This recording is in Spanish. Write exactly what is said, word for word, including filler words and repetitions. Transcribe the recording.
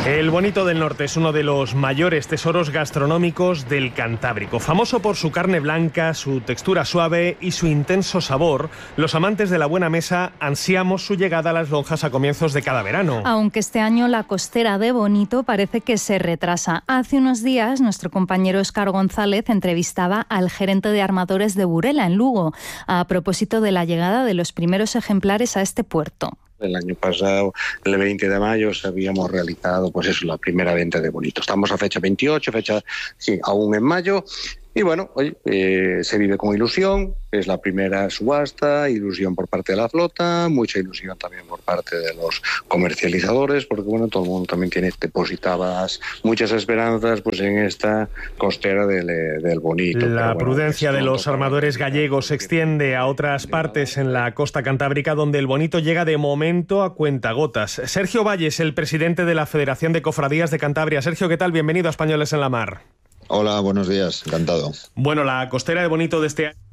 El Bonito del Norte es uno de los mayores tesoros gastronómicos del Cantábrico. Famoso por su carne blanca, su textura suave y su intenso sabor, los amantes de la buena mesa ansiamos su llegada a las lonjas a comienzos de cada verano. Aunque este año la costera de Bonito parece que se retrasa. Hace unos días nuestro compañero Óscar González entrevistaba al gerente de armadores de Burela, en Lugo, a propósito de la llegada de los primeros ejemplares a este puerto. El año pasado, el veinte de mayo, habíamos realizado pues eso, la primera venta de Bonito. Estamos a fecha veintiocho, fecha sí, aún en mayo. Y bueno, oye, eh, se vive con ilusión, es la primera subasta, ilusión por parte de la flota, mucha ilusión también por parte de los comercializadores, porque bueno, todo el mundo también tiene depositadas muchas esperanzas pues en esta costera del, del Bonito. La bueno, prudencia de los armadores gallegos se extiende a otras partes en la costa cantábrica, donde el Bonito llega de momento a cuentagotas. Sergio Valles, el presidente de la Federación de Cofradías de Cantabria. Sergio, ¿qué tal? Bienvenido a Españoles en la Mar. Hola, buenos días, encantado. Bueno, la costera de Bonito de este año